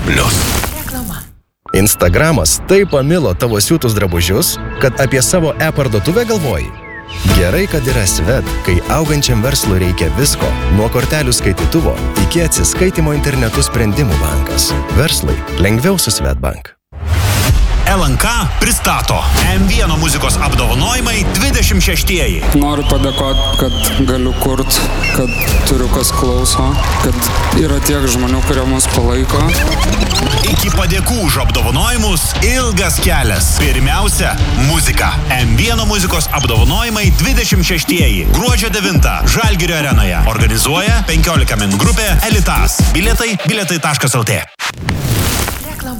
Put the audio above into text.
Reklama. Instagramas taip pamilo tavo siūtus drabužius, kad apie savo e-parduotuvę galvoji. Gerai, kad yra Swed, kai augančiam verslui reikia visko, nuo kortelių skaitytuvo iki atsiskaitimo internetu sprendimų bankas. Verslui lengviau su Swedbank. LNK pristato M1 muzikos apdovanojimai 26-ieji. Noriu padėkoti, kad galiu kurt, kad turiu kas klauso, kad yra tiek žmonių, kurie mus palaiko. Iki padėkų už apdovanojimus ilgas kelias. Pirmiausia, muzika. M1 muzikos apdovanojimai 26-ieji. Gruodžio 9 Žalgirio arenoje. Organizuoja 15 min grupė Elitas. Bilietai bilietai.lt